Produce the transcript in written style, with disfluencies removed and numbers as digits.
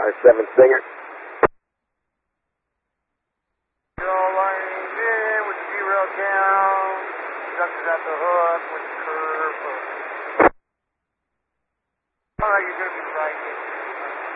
I-7 Stinger. Lines in with the derail down, conductor's at the hook with the curve.